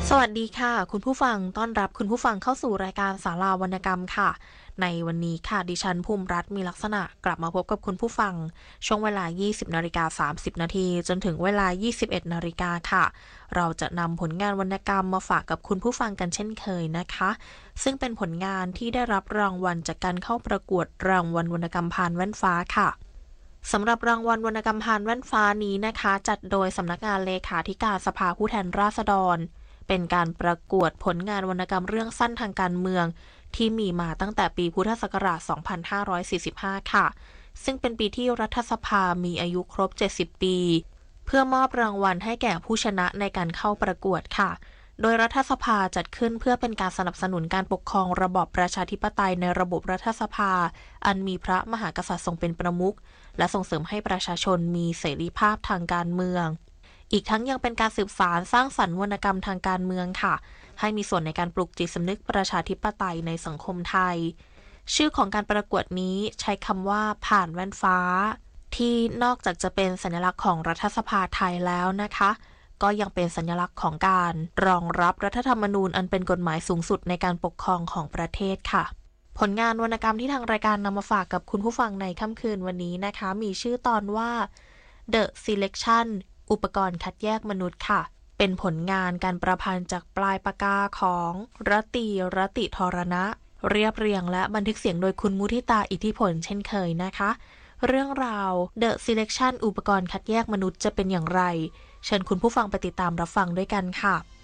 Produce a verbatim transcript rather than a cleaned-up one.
สวัสดีค่ะคุณผู้ฟังต้อนรับคุณผู้ฟังเข้าสู่รายการศาลาวรรณกรรมค่ะในวันนี้ค่ะดิฉันภูมิรัตน์มีลักษณะกลับมาพบกับคุณผู้ฟังช่วงเวลา ยี่สิบนาฬิกาสามสิบนาทีจนถึงเวลา ยี่สิบเอ็ดนาฬิกาค่ะเราจะนำผลงานวรรณกรรมมาฝากกับคุณผู้ฟังกันเช่นเคยนะคะซึ่งเป็นผลงานที่ได้รับรางวัลจากการเข้าประกวดรางวัลวรรณกรรมพานแว่นฟ้าค่ะสำหรับรางวัลวรรณกรรมพานแว่นฟ้านี้นะคะจัดโดยสำนักงานเลขาธิการสภาผู้แทนราษฎรเป็นการประกวดผลงานวรรณกรรมเรื่องสั้นทางการเมืองที่มีมาตั้งแต่ปีพุทธศักราช สองพันห้าร้อยสี่สิบห้า ค่ะซึ่งเป็นปีที่รัฐสภามีอายุครบ เจ็ดสิบ ปีเพื่อมอบรางวัลให้แก่ผู้ชนะในการเข้าประกวดค่ะโดยรัฐสภาจัดขึ้นเพื่อเป็นการสนับสนุนการปกครองระบอบประชาธิปไตยในระบบรัฐสภาอันมีพระมหากษัตริย์ทรงเป็นประมุขและส่งเสริมให้ประชาชนมีเสรีภาพทางการเมืองอีกทั้งยังเป็นการสืบสานสร้างสรรค์วรรณกรรมทางการเมืองค่ะให้มีส่วนในการปลุกจิตสำนึกประชาธิปไตยในสังคมไทยชื่อของการประกวดนี้ใช้คำว่าผ่านแว่นฟ้าที่นอกจากจะเป็นสัญลักษณ์ของรัฐสภาไทยแล้วนะคะก็ยังเป็นสัญลักษณ์ของการรองรับรัฐธรรมนูญอันเป็นกฎหมายสูงสุดในการปกครองของประเทศค่ะผลงานวรรณกรรมที่ทางรายการนำมาฝากกับคุณผู้ฟังในค่ำคืนวันนี้นะคะมีชื่อตอนว่า The Selection อุปกรณ์คัดแยกมนุษย์ค่ะเป็นผลงานการประพันธ์จากปลายปากกาของรติรติธรณะเรียบเรียงและบันทึกเสียงโดยคุณมุทิตาอิทธิพลเช่นเคยนะคะเรื่องราว The Selection อุปกรณ์คัดแยกมนุษย์จะเป็นอย่างไรเชิญคุณผู้ฟังไปติดตามรับฟังด้วยกันค่ะ